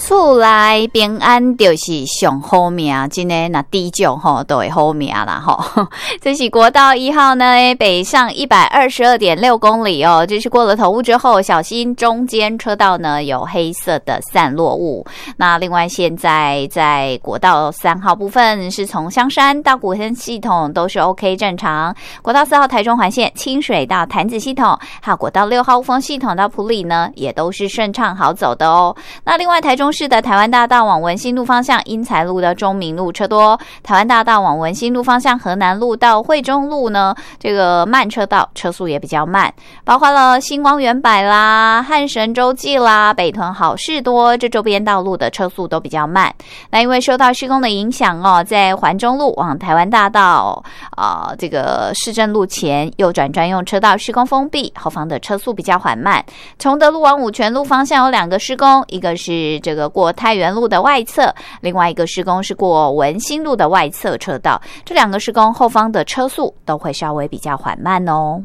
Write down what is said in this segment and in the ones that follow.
厝内平安就是上好命，真的那低就吼都会好命啦吼。这是国道1号呢，北上122.6公里哦，这是过了头雾之后，小心中间车道呢有黑色的散落物。那另外现在在国道3号部分是从香山到古坑系统都是 OK 正常，国道4号台中环线清水到潭子系统，还有国道6号雾峰系统到埔里呢也都是顺畅好走的哦。那另外台中市的台湾大道往文心路方向，英才路到中明路车多；台湾大道往文心路方向，河南路到惠中路呢，这个慢车道车速也比较慢，包括了新光远百啦、汉神洲际啦、北屯好事多这周边道路的车速都比较慢。那因为受到施工的影响哦，在环中路往台湾大道这个市政路前右转专用车道施工封闭，后方的车速比较缓慢。崇德路往五权路方向有2个施工，一个是这个过太原路的外侧，另外一个施工是过文心路的外侧车道，这2个施工后方的车速都会稍微比较缓慢哦。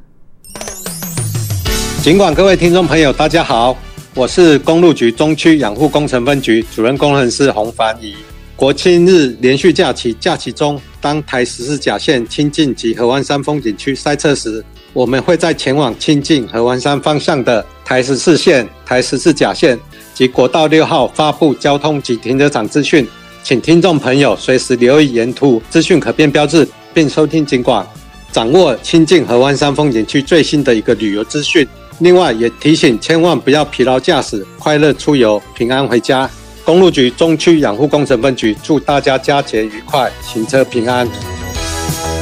尽管各位听众朋友大家好，我是公路局中区养护工程分局主任工程师洪凡仪。国庆日连续假期中，当台14甲线清境及合欢山风景区塞车时，我们会在前往清境合欢山方向的台14线、台14甲线及国道6号发布交通及停车场资讯，请听众朋友随时留意沿途资讯可变标志，并收听警广，掌握清境合欢山风景区最新的一个旅游资讯。另外也提醒千万不要疲劳驾驶，快乐出游，平安回家。公路局中区养护工程分局祝大家佳节愉快，行车平安。